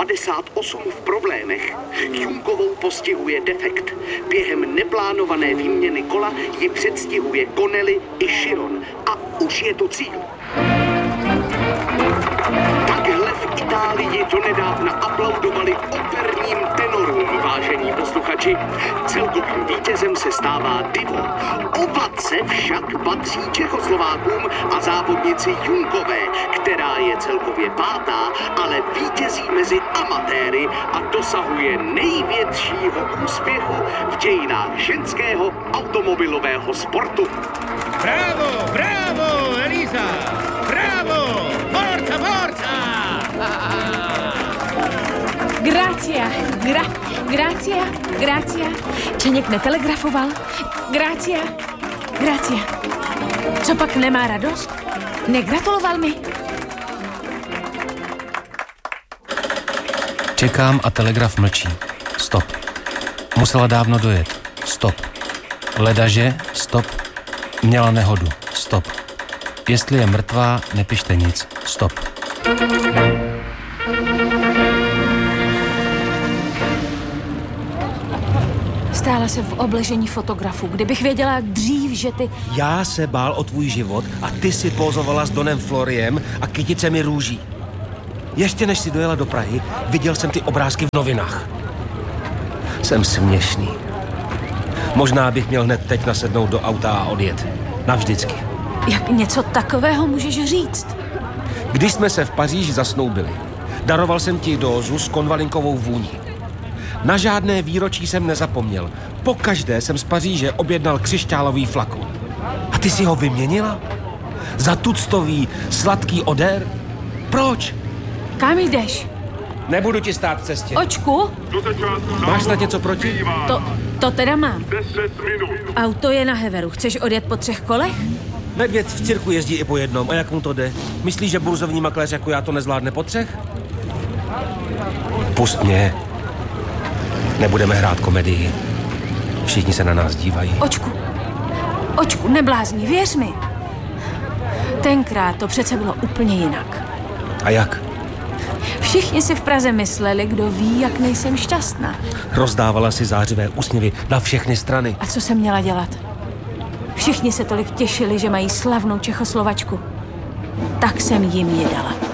98 v problémech. Junkovou postihuje defekt. Během neplánované výměny kola ji předstihuje Connelly i Chiron. A už je to cíl. Takhle v Itálii donedávna aplaudovali operním tenorům, vážení posluchači. Celkovým vítězem se stává divo. Ovace však patří Čechoslovákům a závodnici Junkové, která je celkově pátá, ale vítězí mezi amatéry a dosahuje největšího úspěchu v dějinách ženského automobilového sportu. Bravo, bravo, Elisa! Bravo! Forza, forza! Gracia. Čeněk netelegrafoval? Gracia. Co pak nemá radost? Negratuloval mi? Čekám a telegraf mlčí. Stop. Musela dávno dojet. Stop. Ledaže? Stop. Měla nehodu. Stop. Jestli je mrtvá, nepište nic. Stop. Stála jsem v obležení fotografů. Kdybych věděla dřív, že ty... Já se bál o tvůj život a ty si pózovala s Donem Floriem a kyticemi růží. Ještě než si dojela do Prahy, viděl jsem ty obrázky v novinách. Jsem směšný. Možná bych měl hned teď nasednout do auta a odjet. Navždycky. Jak něco takového můžeš říct? Když jsme se v Paříži zasnoubili, daroval jsem ti dózu s konvalinkovou vůní. Na žádné výročí jsem nezapomněl. Pokaždé jsem z Paříže objednal křišťálový flakon. A ty si ho vyměnila? Za tuctový sladký odér? Proč? Kam jdeš? Nebudu ti stát v cestě. Očku? Máš snad něco proti? To teda mám. Auto je na Heveru. Chceš odjet po 3 kolech? Medvěd v cirku jezdí i po jednom. A jak mu to jde? Myslíš, že burzovní makléř jako já to nezvládne po 3? Pust mě. Nebudeme hrát komedii. Všichni se na nás dívají. Očku, neblázni, věř mi. Tenkrát to přece bylo úplně jinak. A jak? Všichni si v Praze mysleli, kdo ví, jak nejsem šťastná. Rozdávala si zářivé úsměvy na všechny strany. A co jsem měla dělat? Všichni se tolik těšili, že mají slavnou Čechoslovačku. Tak jsem jim ji dala.